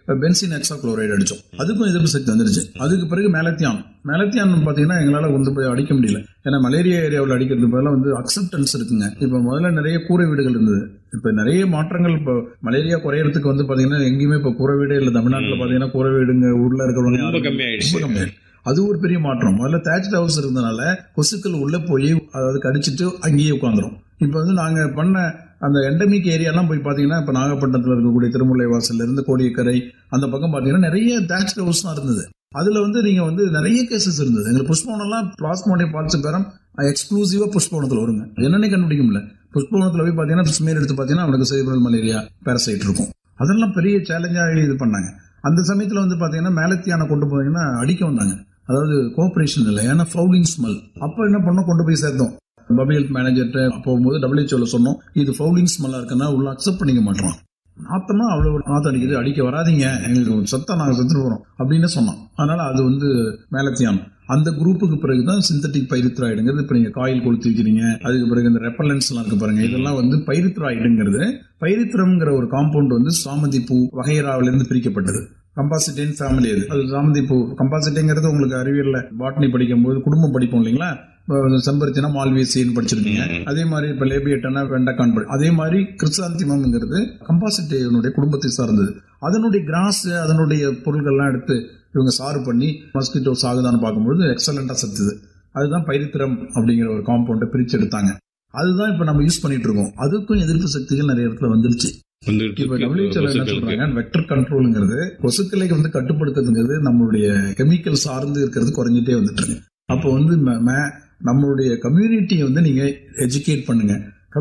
Benzene ஹெக்ஸாகுளோரைடு அடிச்சோம். அதுக்கும் எதிர்ப்பு சக்தி வந்துருச்சு. அதுக்கு பிறகு மேலத்தியான் பாத்தீங்கன்னா எங்களால கொண்டு போய் அடிக்க முடியல. ஏன்னா மலேரியா ஏரியாவில் அடிக்கிறது பதிலாக அக்செப்டன்ஸ் இருக்குங்க. இப்ப முதல்ல நிறைய கூரை வீடுகள் இருந்தது. இப்ப நிறைய மாற்றங்கள். இப்போ மலேரியா குறையறதுக்கு பாத்தீங்கன்னா எங்கேயுமே இப்ப கூரை வீடே இல்லை. தமிழ்நாட்டில் பாத்தீங்கன்னா கூரை வீடுங்க ஊர்ல இருக்கிறவங்க ரொம்ப கம்மியாயிடுச்சு. அது ஒரு பெரிய மாற்றம். முதல்ல தேட்ச் ஹவுஸ் இருந்தனால கொசுக்கள் உள்ள போய் அதாவது கடிச்சிட்டு அங்கேயே உட்காந்துரும். இப்ப நாங்க பண்ண அந்த எண்டமிக் ஏரியாலாம் போய் பாத்தீங்கன்னா இப்ப நாகப்பட்டினத்துல இருக்கக்கூடிய திருமுல்லை வாசல்ல இருந்து கோடியக்கரை அந்த பக்கம் பாத்தீங்கன்னா நிறைய தேட்ச் ஹவுஸ் தான் இருந்தது. அதுல நீங்க நிறைய கேசஸ் இருந்தது. எங்களுக்கு புஷ்பவனம்லாம் பிளாஸ்மோடியம் பால்சிபேரம் எக்ஸ்க்ளூசிவா புஷ்பவனத்துல வருங்க. என்னன்னே கண்டுபிடிக்க முடியல. புஷ்பவனத்துல போய் பாத்தீங்கன்னா ஸ்மெல் எடுத்து பாத்தீங்கன்னா அவனுக்கு செரிப்ரல் மலேரியா பேரசைட் இருக்கும். அதெல்லாம் பெரிய சேலஞ்சா இது பண்ணாங்க. அந்த சமயத்துல பாத்தீங்கன்னா மேலத்தியான கொண்டு போனீங்கன்னா அடிக்க வந்தாங்க. அதாவது கோஆபரேஷன் இல்லை, ஏன்னா ஃபவுலிங் ஸ்மெல். அப்ப என்ன பண்ணோம், கொண்டு போய் சேர்த்தோம். பப்ளிக் ஹெல்த் மேனேஜர்கிட்ட போகும்போது WHO சொன்னோம், இது ஃபவுலிங் ஸ்மெல்லா இருக்குன்னா உள்ள அக்செப்ட் பண்ணிக்க மாட்டோம். நாத்தமா அவ்வளவு நாத்தம் அடிக்குது, அடிக்க வராதிங்க, எங்களுக்கு சத்தம் நாங்கள் செத்துட்டு போறோம் அப்படின்னு சொன்னோம். அதனால அது மேலத்தியான். அந்த குரூப்புக்கு பிறகுதான் சிந்தட்டிக் பைரித்ராய்டுங்கிறது. இப்ப நீங்க காயில் கொளுத்தி வைக்கிறீங்க, அதுக்கு பிறகு இந்த ரெப்பலன்ஸ் எல்லாம் இருக்கு பாருங்க, இதெல்லாம் பைரித்ராய்டுங்கிறது. பைரித்ரம்ங்கிற ஒரு காம்பவுண்ட் சாமந்தி பூ வகைராவிலிருந்து பிரிக்கப்பட்டது. கம்பாசிட்டின் ஃபேமிலி. அது சாமந்தி பூ. கம்பாசிட்டிங்கிறது உங்களுக்கு அறிவியல்ல பாட்னி படிக்கும் போது குடும்பம் படிப்போம் இல்லைங்களா. செம்பருத்தினா மால்வேசின்னு படிச்சிருக்கீங்க. அதே மாதிரி இப்ப லேபியட்டனா வெண்டக்கான் அதே மாதிரி கிறிஸ்தாந்திமம்ங்கிறது கம்பாசிட்டினுடைய குடும்பத்தை சார்ந்தது. அதனுடைய கிராஸ் அதனுடைய பொருட்கள்லாம் எடுத்து இவங்க சாறு பண்ணி மஸ்கிட்டோ சாகுதான்னு பார்க்கும்போது எக்ஸலண்டா சத்துது. அதுதான் பைரித்திரம் அப்படிங்கிற ஒரு காம்பவுண்டை பிரிச்சு எடுத்தாங்க. அதுதான் இப்ப நம்ம யூஸ் பண்ணிட்டு இருக்கோம். அதுக்கும் எதிர்ப்பு சக்திகள் நிறைய இடத்துல வந்துருச்சு. இப்ப WHO என்ன சொல்றாங்க, வெக்டர் கண்ட்ரோல்ங்கிறது கொசுக்களை கட்டுப்படுத்துறதுங்கிறது நம்மளுடைய கெமிக்கல் சார்ந்து இருக்கிறது குறைஞ்சிட்டே வந்துட்டு இருக்கு. அப்போ நம்மளுடைய கம்யூனிட்டியை நீங்க எஜுகேட் பண்ணுங்க.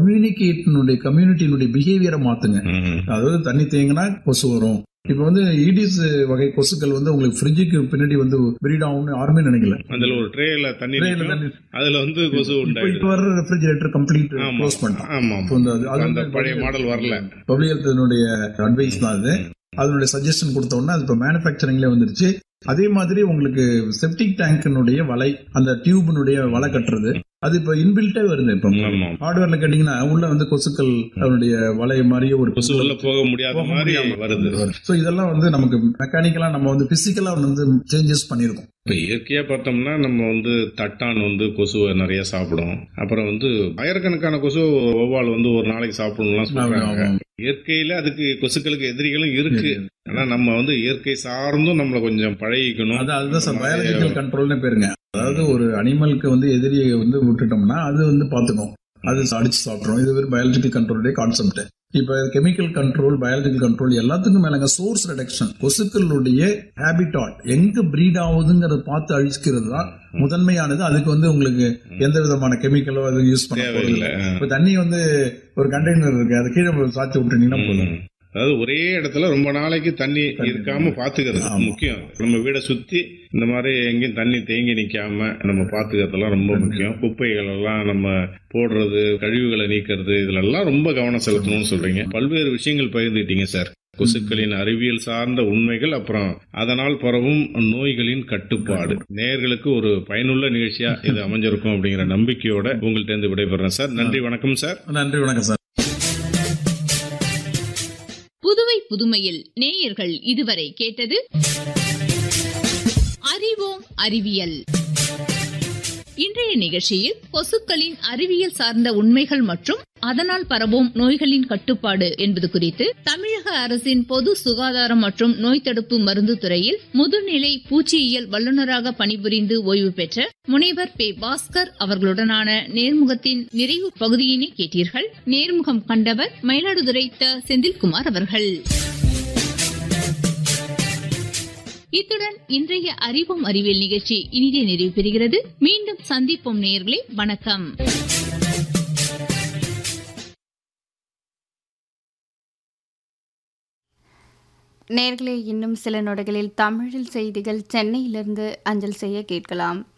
கம்யூனிட்டியினுடைய பிஹேவியரை மாத்துங்க. அதாவது தண்ணி தேங்கினா கொசு வரும். இப்ப ஈடிஸ் வகை கொசுக்கள் உங்களுக்கு ஃப்ரிட்ஜுக்கு பின்னாடி பிரீட் ஆகும்னு யாருமே நினைக்கல. அதுல ஒரு ட்ரேல தண்ணி அதுல கொசு உண்டாயிடுது. இப்ப வர ரெஃப்ரிஜரேட்டர் கம்ப்ளீட் க்ளோஸ் பண்ணிட்டோம். அந்த பழைய மாடல் வரல. பப்ளிக் ஹெல்த்னுடைய அட்வைஸ் தான் அது. அதனுடைய சஜஷன் கொடுத்த உடனே அது இப்ப மேனுஃபேக்சரிங்ல வந்துருச்சு. அதே மாதிரி உங்களுக்கு செப்டிக் டேங்கினுடைய வலை, அந்த டியூபினுடைய வலை கட்டுறது அது இப்ப இன்பில்ட்டே வருது. இப்ப ஹார்ட்வேர்ல கேட்டீங்கன்னா உள்ள கொசுக்கள் அதனுடைய வலை மாதிரியே ஒரு கொசு உள்ள போக முடியாத மாதிரி வருது. சோ இதெல்லாம் நமக்கு மெக்கானிக்கலா நம்ம பிசிக்கலா சேஞ்சஸ் பண்ணிருக்கோம். இப்ப இயற்கையா பார்த்தோம்னா நம்ம தட்டான் கொசுவை நிறைய சாப்பிடும். அப்புறம் ஆயிரக்கணக்கான கொசு ஒவ்வாள் ஒரு நாளைக்கு சாப்பிடணும்லாம் சொல்றாங்க. இயற்கையில அதுக்கு கொசுக்களுக்கு எதிரிகளும் இருக்கு. ஆனா நம்ம இயற்கை சார்ந்தும் நம்மள கொஞ்சம் பழகிக்கணும். அதுதான் சார் பயாலஜிக்கல் கண்ட்ரோல்னு பேருங்க. அதாவது ஒரு அனிமலுக்கு எதிரியை விட்டுட்டோம்னா அது பாத்துக்கும், அது அடிச்சு சாப்பிடும். இது ஒரு பயாலஜிக்கல் கண்ட்ரோலுடைய கான்செப்ட். இப்ப கெமிக்கல் கண்ட்ரோல், பயாலஜிக்கல் கண்ட்ரோல் எல்லாத்துக்கும் மேலங்க சோர்ஸ் ரெடக்ஷன். கொசுக்களுடைய ஹேபிட்டாட் எங்க பிரீட் ஆகுதுங்கிறத பார்த்து அழிச்சுக்கிறது தான் முதன்மையானது. அதுக்கு உங்களுக்கு எந்த விதமான கெமிக்கலோ அது யூஸ் பண்ண போறதில்லை. இப்ப தண்ணி ஒரு கண்டெய்னர் இருக்கு, அது கீழே சாய்ச்சி விட்டுட்டீங்கன்னா போதும். அதாவது ஒரே இடத்துல ரொம்ப நாளைக்கு தண்ணி இருக்காம பாத்துக்கிறது முக்கியம். நம்ம வீடை சுத்தி இந்த மாதிரி எங்கேயும் தண்ணி தேங்கி நிக்காம நம்ம பாத்துக்கிறதுலாம் ரொம்ப முக்கியம். குப்பைகள் எல்லாம் நம்ம போடுறது, கழிவுகளை நீக்கிறது, இதுல எல்லாம் ரொம்ப கவனம் செலுத்தணும்னு சொல்றீங்க. பல்வேறு விஷயங்கள் பகிர்ந்துட்டீங்க சார். கொசுக்களின் அறிவியல் சார்ந்த உண்மைகள், அப்புறம் அதனால் பரவும் நோய்களின் கட்டுப்பாடு. நேயர்களுக்கு ஒரு பயனுள்ள நிகழ்ச்சியா இது அமைஞ்சிருக்கும் அப்படிங்கிற நம்பிக்கையோட உங்கள்கிட்ட இருந்து விடைபெறேன் சார். நன்றி, வணக்கம் சார். நன்றி, வணக்கம் சார். புதுமையில் நேயர்கள் இதுவரை கேட்டது அறிவோம் அறிவியல். இன்றைய நிகழ்ச்சியில் கொசுக்களின் அறிவியல் சார்ந்த உண்மைகள் மற்றும் அதனால் பரவும் நோய்களின் கட்டுப்பாடு என்பது குறித்து தமிழக அரசின் பொது சுகாதாரம் மற்றும் நோய் தடுப்பு மருந்து துறையில் முதுநிலை பூச்சியியல் வல்லுநராக பணிபுரிந்து ஓய்வு பெற்ற முனைவர் பே. பாஸ்கர் அவர்களுடனான நேர்முகத்தின் நிறைவு பகுதியினை கேட்டீர்கள். நேர்முகம் கண்டவர் மயிலாடுதுறை த. செந்தில்குமார் அவர்கள். இத்துடன் இன்றைய அறிவோம் அறிவியல் நிகழ்ச்சி இனிதே நிறைவு பெறுகிறது. மீண்டும் சந்திப்போம் நேயர்களே. வணக்கம். நேயர்களே, இன்னும் சில நொடிகளில் தமிழில் செய்திகள் சென்னையிலிருந்து அஞ்சல் செய்ய கேட்கலாம்.